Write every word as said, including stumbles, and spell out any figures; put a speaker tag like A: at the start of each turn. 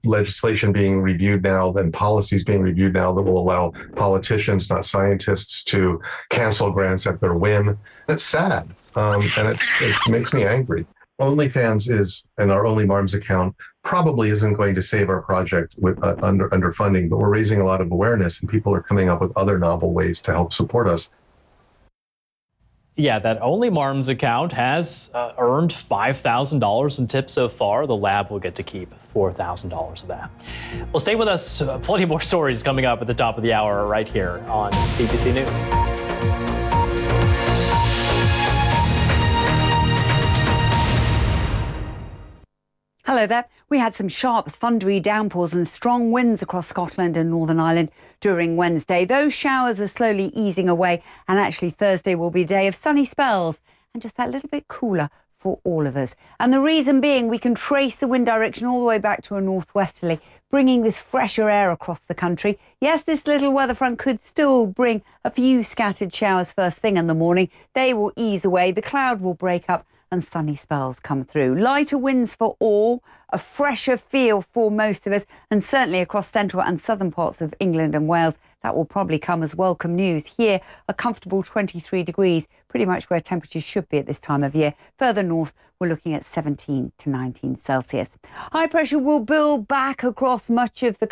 A: legislation being reviewed now and policies being reviewed now that will allow politicians, not scientists, to cancel grants at their whim. That's sad, um, and it's, it makes me angry. OnlyFans is, and our Only Marms account probably isn't going to save our project with uh, under underfunding, but we're raising a lot of awareness, and people are coming up with other novel ways to help support us.
B: Yeah, that Only Marms account has uh, earned five thousand dollars in tips so far. The lab will get to keep four thousand dollars of that. Well, stay with us. Uh, plenty more stories coming up at the top of the hour right here on B B C News.
C: Hello there. We had some sharp, thundery downpours and strong winds across Scotland and Northern Ireland during Wednesday. Those showers are slowly easing away, and actually Thursday will be a day of sunny spells and just that little bit cooler for all of us. And the reason being, we can trace the wind direction all the way back to a northwesterly, bringing this fresher air across the country. Yes, this little weather front could still bring a few scattered showers first thing in the morning. They will ease away, the cloud will break up, and sunny spells come through. Lighter winds for all, a fresher feel for most of us, and certainly across central and southern parts of England and Wales. That will probably come as welcome news. Here, a comfortable twenty-three degrees, pretty much where temperatures should be at this time of year. Further north, we're looking at seventeen to nineteen Celsius. High pressure will build back across much of the